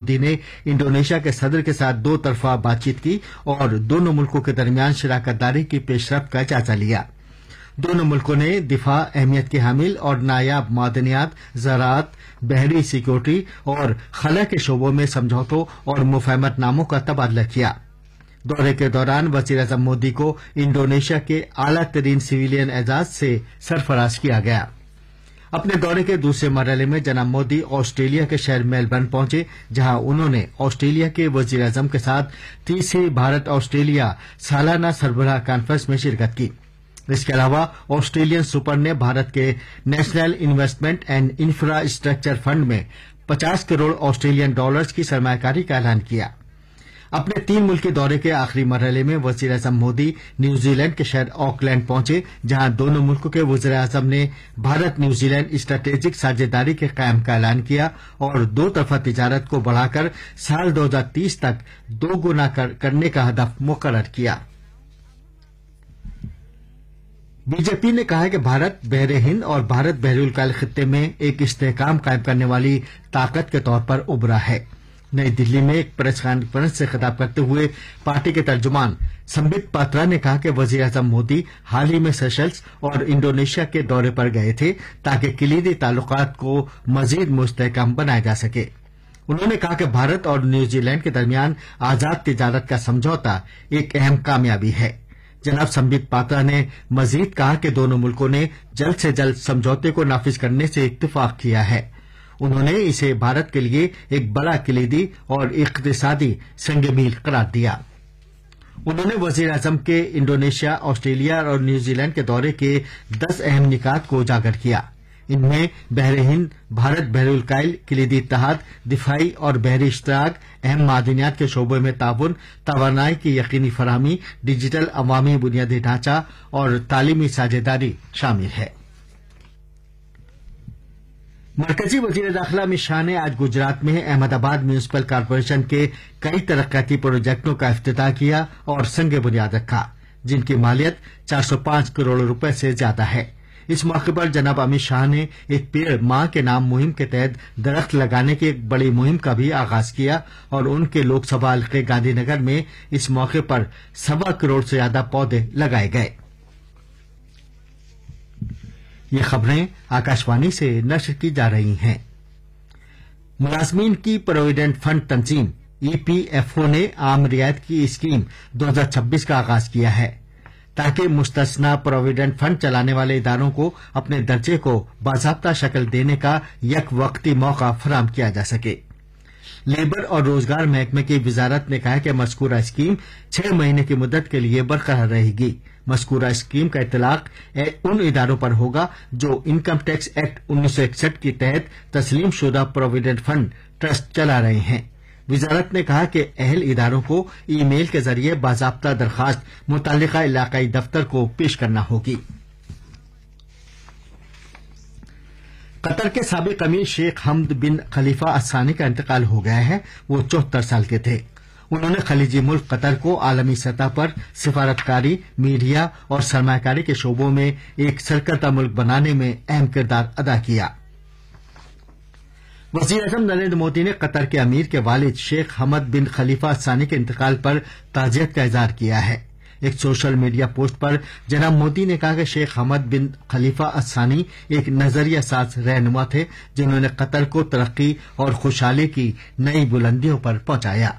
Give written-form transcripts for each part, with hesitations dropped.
मोदी ने इंडोनेशिया के सदर के साथ दो तरफा बातचीत की और दोनों मुल्कों के दरमियान शराकतदारी की पेशरफ्त का जायजा लिया। दोनों मुल्कों ने दिफा, अहमियत के हामिल और नायाब मादनियात, ज़राअत, बहरी सिक्योरिटी और खला के शोबों में समझौतों और मुफाहमतनामों का तबादला किया। दौरे के दौरान वज़ीर-ए-आज़म मोदी को इंडोनेशिया के आला तरीन सिविलियन एजाज से सरफराज किया गया। अपने दौरे के दूसरे मरहले में जनाब मोदी ऑस्ट्रेलिया के शहर मेलबर्न पहुंचे, जहां उन्होंने ऑस्ट्रेलिया के वज़ीर-ए-आज़म के साथ तीसरी भारत ऑस्ट्रेलिया सालाना सरबराह कॉन्फ्रेंस में शिरकत की। इसके अलावा ऑस्ट्रेलियन सुपर ने भारत के national investment and infrastructure fund में 50 करोड़ ऑस्ट्रेलियन डॉलर्स की सरमायाकारी का ऐलान किया। अपने 3 मुल्की दौरे के आखिरी मरहले में वज़ीर-ए-आज़म मोदी न्यूजीलैंड के शहर ऑकलैंड पहुंचे, जहां दोनों मुल्कों के वज़ीर-ए-आज़म ने भारत न्यूजीलैंड स्ट्रेटेजिक साझेदारी के कायम का ऐलान किया और दो तरफा तिजारत को बढ़ाकर साल 2030 तक 2 गुना करने का हदफ मुकर्रर किया। बीजेपी ने कहा है कि भारत बहरे हिंद और भारत बहरीउल खित्ते में एक इस्तेहकाम कायम करने वाली ताकत के तौर पर उभरा है। नई दिल्ली में एक प्रेस कॉन्फ्रेंस से खिताब करते हुए पार्टी के तर्जुमान संबित पात्रा ने कहा कि वज़ीर-ए-आज़म मोदी हाल ही में सेशल्स और इंडोनेशिया के दौरे पर गए थे ताकि कलीदी ताल्लुकात को मजीद मुस्तहकम बनाया जा सके। उन्होंने कहा कि भारत और न्यूजीलैंड के दरमियान आजाद तिजारत का समझौता एक अहम कामयाबी है। जनाब संबित पात्रा ने मजीद कहा कि दोनों मुल्कों ने जल्द से जल्द समझौते को नाफिज करने से इत्तेफाक किया है। उन्होंने इसे भारत के लिए एक बड़ा कलीदी और इक्तिसादी संग-ए-मील करार दिया। उन्होंने वज़ीर-ए-आज़म के इंडोनेशिया, ऑस्ट्रेलिया और न्यूजीलैंड के दौरे के 10 अहम निकात को उजागर किया। इनमें बहरे हिंद, भारत बहरीउल कलीदी इत्तेहाद, दिफाई और बहरी इश्तराक, अहम मादनियात के शोबे में ताउन, तवानाई की यकीनी फराहमी, डिजिटल अवामी बुनियादी ढांचा और तालीमी साझेदारी शामिल है। मरकजी वजीर दाखिला अमित शाह ने आज गुजरात में अहमदाबाद म्यूनिसिपल कॉरपोरेशन के कई तरक्याती प्रोजेक्टों का इफ्तिताह किया और संग बुनियाद रखा, जिनकी मालियत 405 करोड़ रुपए से ज्यादा है। इस मौके पर जनाब अमित शाह ने एक पेड़ मां के नाम मुहिम के तहत दरख्त लगाने की एक बड़ी मुहिम का भी आगाज किया और उनके लोकसभा हल्के गांधीनगर में इस मौके पर 1.25 करोड़ से ज्यादा पौधे लगाए गए। ये खबरें आकाशवाणी से नश्र की जा रही हैं। मुलाजमीन की प्रोविडेंट फंड तंजीम ईपीएफओ ने आम रियायत की स्कीम 2026 का आगाज किया है ताकि मुस्तस्ना प्रोविडेंट फंड चलाने वाले इदारों को अपने दर्जे को बाज़ाब्ता शक्ल देने का यक वक्ती मौका फराहम किया जा सके। लेबर और रोजगार महकमे की वजारत ने कहा कि मज़कूरा स्कीम 6 महीने की मुद्दत के लिए बरकरार रहेगी। मज़कूरा स्कीम का इतलाक उन इदारों पर होगा जो इनकम टैक्स एक्ट 1961 के तहत तस्लीम शुदा प्रोविडेंट फंड ट्रस्ट चला रहे हैं। वजारत ने कहा कि अहल इदारों को ई मेल के जरिए बाज़ाब्ता दरखास्त मुतल्लिका इलाकाई दफ्तर को पेश करना होगी। कतर के साबिक अमीर शेख हमद बिन खलीफा असानी का इंतकाल हो गया है। वो 74 साल के थे। उन्होंने खलीजी मुल्क कतर को आलमी सतह पर सिफारतकारी, मीडिया और सरमायाकारी के शोबों में एक सरकर्दा मुल्क बनाने में अहम किरदार अदा किया। वज़ीर-ए-आज़म नरेंद्र मोदी ने कतर के अमीर के वालिद शेख हमद बिन खलीफा असानी के इंतकाल पर ताज़ियत का इज़हार किया है। एक सोशल मीडिया पोस्ट पर जनाब मोदी ने कहा कि शेख हमद बिन खलीफा असानी एक नजरिया साज रहनुमा थे जिन्होंने कतर को तरक्की और खुशहाली की नई बुलंदियों पर पहुंचाया।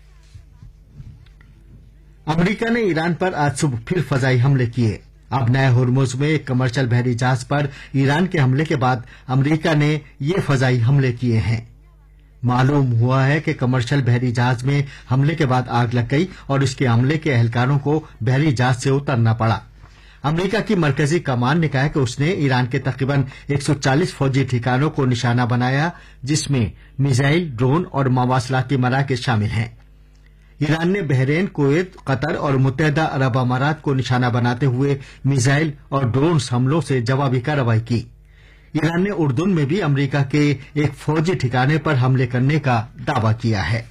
अमरीका ने ईरान पर आज सुबह फिर फजाई हमले किए। अब नए हुर्मुज में एक कमर्शियल बहरी जहाज पर ईरान के हमले के बाद अमरीका ने ये फजाई हमले किए हैं। मालूम हुआ है कि कमर्शियल बहरी जहाज में हमले के बाद आग लग गई और इसके हमले के एहलकारों को बहरी जहाज से उतरना पड़ा। अमरीका की मरकजी कमान ने कहा कि उसने ईरान के तकरीबन 140 फौजी ठिकानों को निशाना बनाया, जिसमें मिसाइल, ड्रोन और मवासलाती मराकज़ शामिल हैं। ईरान ने बहरीन, कुवैत, कतर और मुत्तहदा अरब अमारात को निशाना बनाते हुए मिसाइल और ड्रोन हमलों से जवाबी कार्रवाई की। ईरान ने उर्दून में भी अमरीका के एक फौजी ठिकाने पर हमले करने का दावा किया है।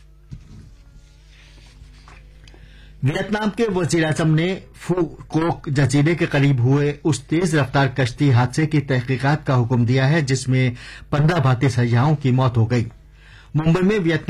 वियतनाम के वज़ीर-ए-आज़म ने फू कोक जजीरे के करीब हुए उस तेज रफ्तार कश्ती हादसे की तहकीकात का हुक्म दिया है जिसमें 15 भारतीय सयाहों की मौत हो गई। मुंबई में